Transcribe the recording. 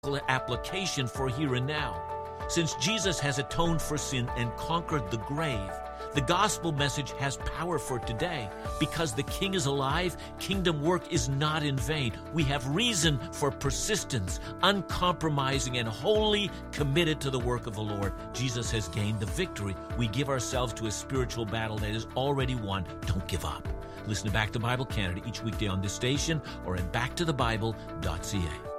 application for here and now. Since Jesus has atoned for sin and conquered the grave, the gospel message has power for today. Because the King is alive, kingdom work is not in vain. We have reason for persistence, uncompromising and wholly committed to the work of the Lord. Jesus has gained the victory. We give ourselves to a spiritual battle that is already won. Don't give up. Listen to Back to Bible Canada each weekday on this station or at backtothebible.ca.